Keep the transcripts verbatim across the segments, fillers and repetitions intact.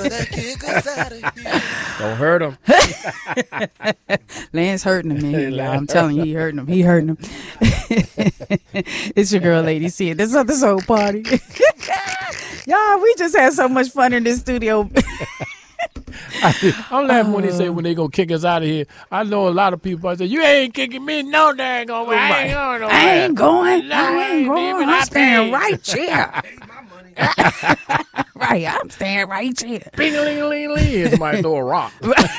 that kick us out of here. Don't hurt him. Lance hurting him, man. Y'all. I'm telling you, he hurting him. He hurting him. It's your girl, Lady C. This is this whole party. Y'all, we just had so much fun in this studio. I'm laughing when they say when they gonna kick us out of here. I know a lot of people say, you ain't kicking me no dang on. I ain't going nowhere. I ain't going. No, I ain't going. even I'm I staying paid. right here. Pay my money. Right, I'm staying right here. Bing-a-ling-a-ling-ling. Somebody throw a rock.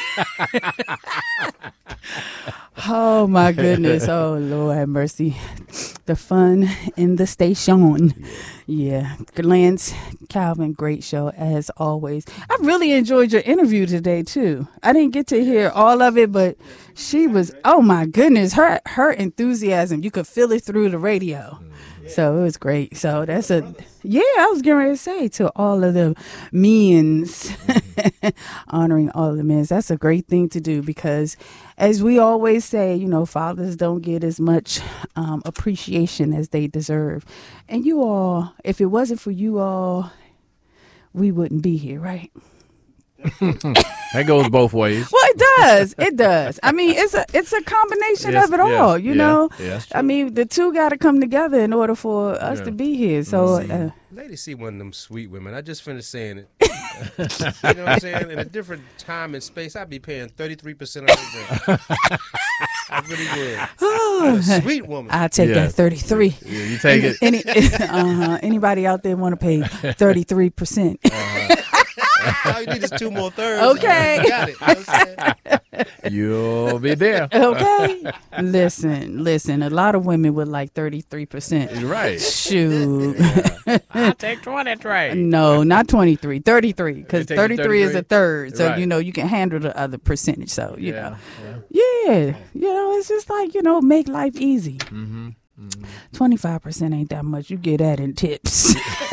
Oh my goodness. Oh Lord have mercy. The fun in the station. Yeah. Lance, Calvin, great show as always. I really enjoyed your interview today too. I didn't get to hear all of it, but she was, oh my goodness, her her enthusiasm, you could feel it through the radio. So it was great. So that's a, yeah, I was getting ready to say to all of the men's, honoring all of the men's. That's a great thing to do because as we always say, you know, fathers don't get as much um, appreciation as they deserve. And you all, if it wasn't for you all, we wouldn't be here, right? That goes both ways. Well, it does. It does. I mean, it's a it's a combination Yes, of it yeah, all. You yeah, know, yeah, that's I true. mean, the two got to come together in order for us Yeah. to be here. So, uh, Lady C, one of them sweet women. I just finished saying it. You know what I'm saying? In a different time and space, I'd be paying thirty-three percent of her rent. I really would. A sweet woman. I take Yeah. that thirty-three. Yeah, you take it. Any, uh-huh. Anybody out there want to pay thirty-three percent? All you need is two more thirds. Okay. You got it. You know what I'm saying? You'll be there. Okay. Listen, listen. A lot of women would like thirty-three percent. Right. Shoot. I take twenty-three. No, not twenty-three. thirty-three. Because You take the thirty-three is a thirty-three? third. So, Right. you know, you can handle the other percentage. So, you Yeah. know. Yeah. You know, it's just like, you know, make life easy. Mm-hmm. Mm-hmm. twenty-five percent ain't that much. You get that in tips.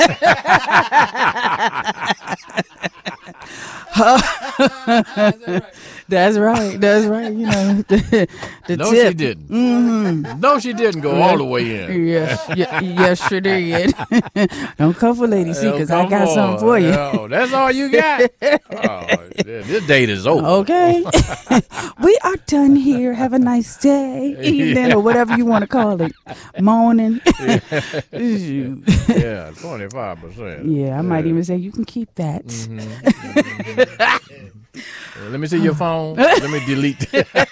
That's right. That's right. You know, the, the No, tip. she didn't. Mm-hmm. No, she didn't go all the way in. Yes, yes, yes, she did. Don't come for Lady C, Oh, because I come got on. something for you. Oh, that's all you got? Oh, this date is over. Okay. We are done here. Have a nice day, evening, or whatever you want to call it. Morning. Shoot. Yeah, twenty-five percent. Yeah, I might even say you can keep that. Let me see your phone. Let me delete.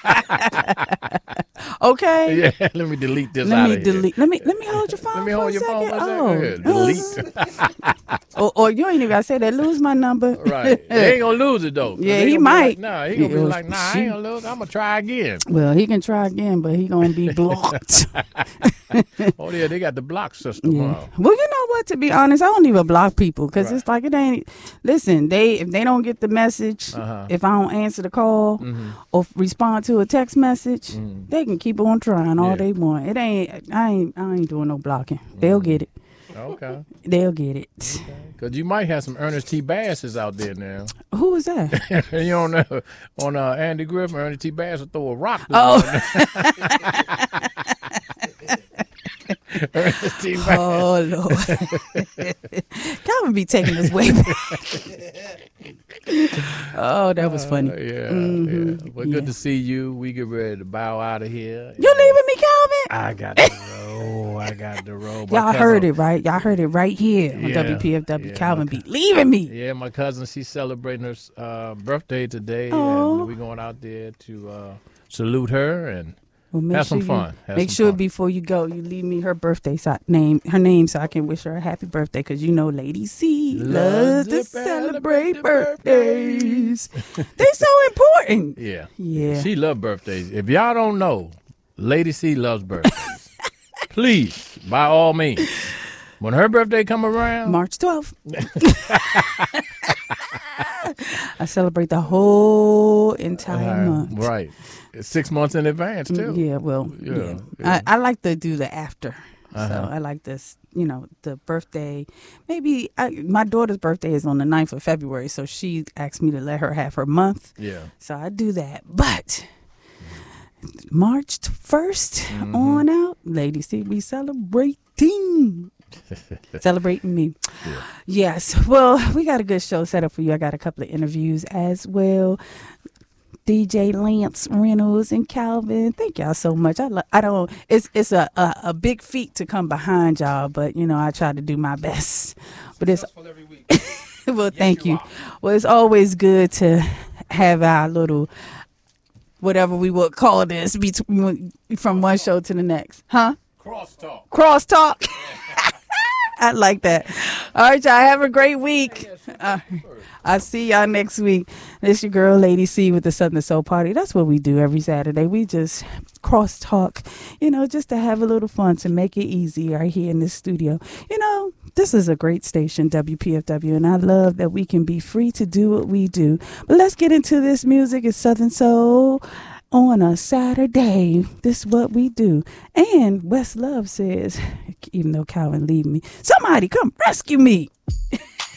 Okay. Yeah, let me delete this Let out me of here. delete. Let me let me hold your phone. Let me for hold a your phone second. for a Oh. second. Delete. or, or you ain't even gotta say that. Lose my number. Right. They ain't gonna lose it though. Yeah, They he gonna be might. Like, nah, he gonna be Yeah, like, nah, I ain't gonna lose. I'm gonna try again. Well, he can try again, but he gonna be blocked. Oh yeah, they got the block system. Yeah. Huh? Well, you know what? To be honest, I don't even block people because Right. it's like it ain't. Listen, they if they don't get the message, Uh-huh. if I don't answer the call Mhm. or respond to a text message, Mhm. they can keep on trying all Yeah. they want. It ain't. I ain't. I ain't doing no blocking. They'll get it. Okay. They'll get it. Because you might have some Ernest T. Basses out there now. Who is that? You don't know. On uh, Andy Griffin, Ernest T. Bass will throw a rock. to Oh. Ernest T. Bass. Oh Lord. Calvin be taking us way back. Oh, that was funny. Uh, yeah, Mhm. yeah. Well, Yeah. good to see you. We get ready to bow out of here. You leaving me, Calvin? I got the roll. I got the roll. My Y'all cousin- heard it, right? Y'all heard it right here on Yeah, W P F W. yeah, Calvin my be leaving me. Yeah, my cousin, she's celebrating her uh, birthday today, Aw. and we're going out there to uh, salute her and Well, make have sure some you- fun. Have make some sure fun. before you go, you leave me her birthday so I, name, her name, so I can wish her a happy birthday. Cause you know, Lady C loves to celebrate birthdays. They're so important. Yeah. Yeah. She loves birthdays. If y'all don't know, Lady C loves birthdays. Please, by all means, when her birthday come around, March twelfth. I celebrate the whole entire uh, month. right, It's six months in advance too. Yeah, well, Yeah, yeah. yeah. I, I like to do the after. Uh-huh. So I like this, you know, the birthday. Maybe I, my daughter's birthday is on the ninth of February, so she asked me to let her have her month. Yeah. So I do that. But March first Mhm. on out, Lady C, we celebrating. Celebrating me. Yeah. Yes. Well, we got a good show set up for you. I got a couple of interviews as well. D J Lance Reynolds and Calvin, thank y'all so much. I lo- I don't. It's it's a, a a big feat to come behind y'all, but you know I try to do my best. But it's every week. well, Yes, thank you you. are. Well, it's always good to have our little whatever we would call this between from one show to the next, huh? Crosstalk. Crosstalk. I like that. All right, y'all. Have a great week. Uh, I'll see y'all next week. This your girl, Lady C, with the Southern Soul Party. That's what we do every Saturday. We just cross talk, you know, just to have a little fun, to make it easy right here in this studio. You know, this is a great station, W P F W, and I love that we can be free to do what we do. But let's get into this music. It's Southern Soul on a Saturday. This is what we do. And West Love says, even though Calvin leave me, somebody come rescue me.